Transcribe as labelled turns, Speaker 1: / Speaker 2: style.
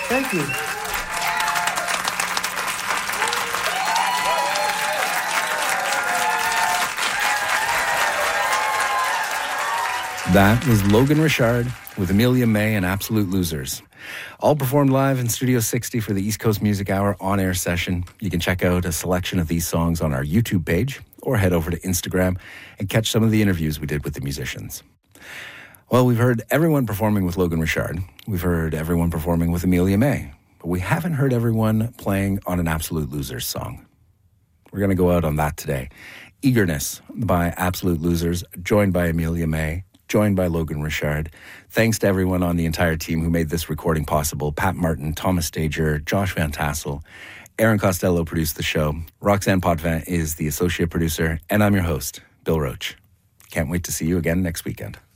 Speaker 1: Thank you.
Speaker 2: That was Logan Richard with Amelia May and Absolute Losers. All performed live in Studio 60 for the East Coast Music Hour on-air session. You can check out a selection of these songs on our YouTube page or head over to Instagram and catch some of the interviews we did with the musicians. Well, we've heard everyone performing with Logan Richard. We've heard everyone performing with Amelia May. But we haven't heard everyone playing on an Absolute Losers song. We're going to go out on that today. Eagerness by Absolute Losers, joined by Amelia May, joined by Logan Richard. Thanks to everyone on the entire team who made this recording possible. Pat Martin, Thomas Stager, Josh Van Tassel, Aaron Costello produced the show. Roxanne Potvin is the associate producer. And I'm your host, Bill Roach. Can't wait to see you again next weekend.